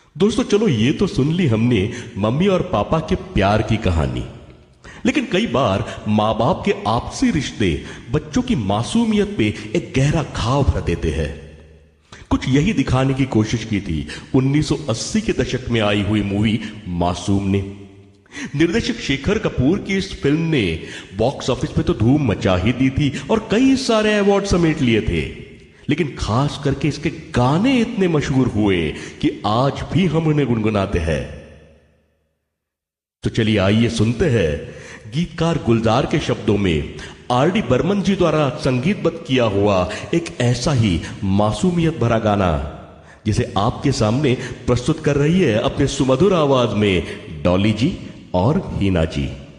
दोस्तों चलो ये तो सुन ली हमने मम्मी और पापा के प्यार की कहानी। लेकिन कई बार माँ बाप के आपसी रिश्ते बच्चों की मासूमियत पे एक गहरा घाव भर देते हैं। कुछ यही दिखाने की कोशिश की थी 1980 के दशक में आई हुई मूवी मासूम ने। निर्देशक शेखर कपूर की इस फिल्म ने बॉक्स ऑफिस पे तो धूम मचा ही दी थी और कई सारे अवार्ड समेट लिए थे। लेकिन खास करके इसके गाने इतने मशहूर हुए कि आज भी हम उन्हें गुनगुनाते हैं। तो चलिए आइए सुनते हैं गीतकार गुलजार के शब्दों में आर.डी. बर्मन जी द्वारा संगीतबद्ध किया हुआ एक ऐसा ही मासूमियत भरा गाना, जिसे आपके सामने प्रस्तुत कर रही है अपने सुमधुर आवाज में डॉली जी और हीना जी।